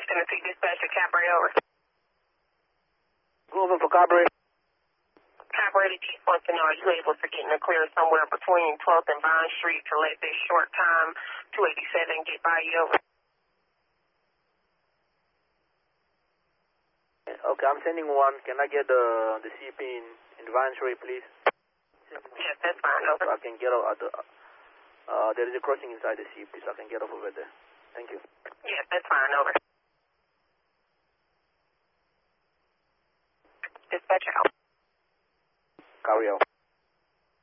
Tennessee Dispatch to Cabaret, over. Go over for Cabaret. Cabaret, the chief wants to know, are you able to get in a clear somewhere between 12th and Bond Street to let this short time 287 get by you, over? Okay, I'm sending one. Can I get the CP in Vine Street, please? Yes, that's fine, over. So I can get off at the, there is a crossing inside the CP, so I can get off over there. Thank you. Yes, that's fine, over.